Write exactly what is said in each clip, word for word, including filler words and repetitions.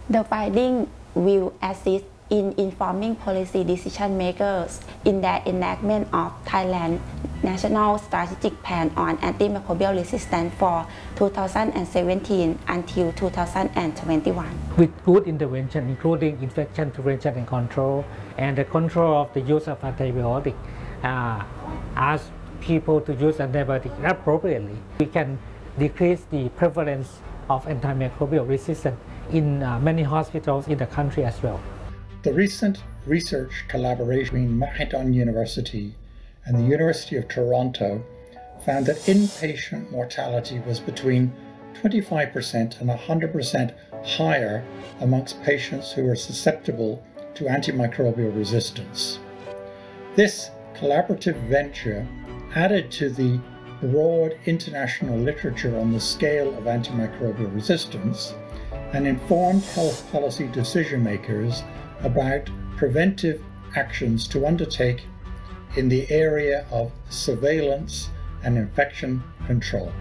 The finding will assist in informing policy decision makers in their enactment of Thailand National Strategic Plan on Antimicrobial Resistance for two thousand seventeen until two thousand twenty-one. With good intervention, including infection prevention and control, and the control of the use of antibiotics, uh, ask people to use antibiotics appropriately, we can decrease the prevalence of antimicrobial resistance in uh, many hospitals in the country as well. The recent research collaboration between Mahidol University and the University of Toronto found that inpatient mortality was between twenty-five percent and one hundred percent higher amongst patients who were susceptible to antimicrobial resistance. This collaborative venture added to the broad international literature on the scale of antimicrobial resistance and informed health policy decision makers about preventive actions to undertake in the area of surveillance and infection control.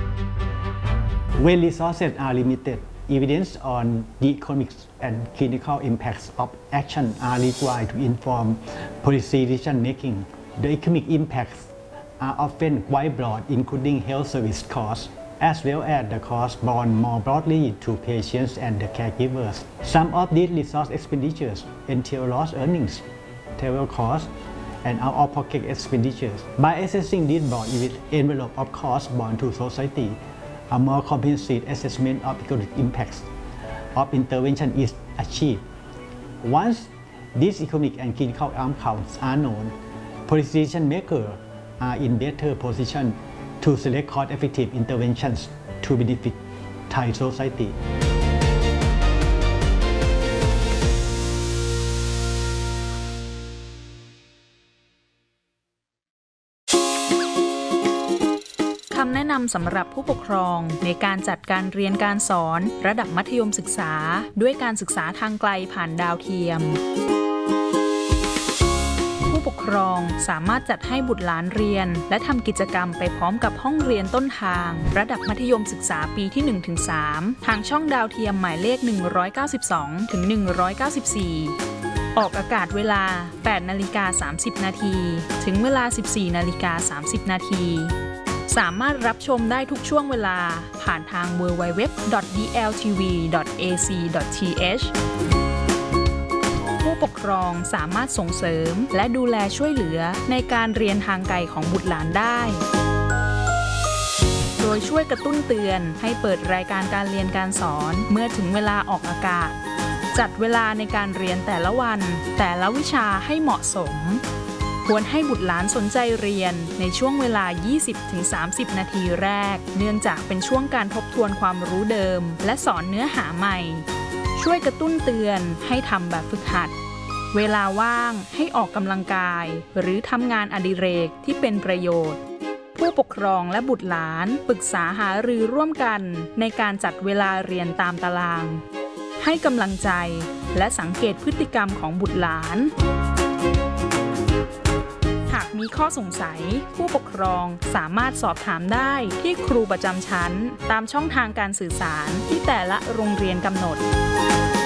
When resources are limited, evidence on the economic and clinical impacts of action are required to inform policy decision making. The economic impacts are often quite broad, including health service costs, as well as the costs borne more broadly to patients and the caregivers. Some of these resource expenditures entail lost earnings, travel costs, and out-of-pocket expenditures. By assessing this broad envelope of costs borne to society, a more comprehensive assessment of economic impacts of intervention is achieved. Once these economic and clinical outcomes are known, policy decision makers are in better position to select cost-effective interventions to benefit Thai society. คำแนะนำสำหรับผู้ปกครองในการจัดการเรียนการสอนระดับมัธยมศึกษาด้วยการศึกษาทางไกลผ่านดาวเทียมผู้ปกครองสามารถจัดให้บุตรหลานเรียนและทำกิจกรรมไปพร้อมกับห้องเรียนต้นทางระดับมัธยมศึกษาปีที่ หนึ่งถึงสาม ทางช่องดาวเทียมหมายเลข หนึ่งร้อยเก้าสิบสองถึงหนึ่งร้อยเก้าสิบสี่ ออกอากาศเวลา แปดนาฬิกาสามสิบนาทีถึงเวลา สิบสี่นาฬิกาสามสิบนาทีสามารถรับชมได้ทุกช่วงเวลาผ่านทาง ดับเบิลยู ดับเบิลยู ดับเบิลยู ดอท ดี แอล ที วี ดอท เอ ซี ดอท ที เอช ผู้ปกครองสามารถส่งเสริมและดูแลช่วยเหลือในการเรียนทางไกลของบุตรหลานได้โดยช่วยกระตุ้นเตือนให้เปิดรายการการเรียนการสอนเมื่อถึงเวลาออกอากาศจัดเวลาในการเรียนแต่ละวันแต่ละวิชาให้เหมาะสมควรให้บุตรหลานสนใจเรียนในช่วงเวลา ยี่สิบถึงสามสิบ นาทีแรกเนื่องจากเป็นช่วงการทบทวนความรู้เดิมและสอนเนื้อหาใหม่ช่วยกระตุ้นเตือนให้ทำแบบฝึกหัดเวลาว่างให้ออกกำลังกายหรือทำงานอดิเรกที่เป็นประโยชน์ผู้ปกครองและบุตรหลานปรึกษาหารือร่วมกันในการจัดเวลาเรียนตามตารางให้กำลังใจและสังเกตพฤติกรรมของบุตรหลานหากมีข้อสงสัยผู้ปกครองสามารถสอบถามได้ที่ครูประจำชั้นตามช่องทางการสื่อสารที่แต่ละโรงเรียนกำหนด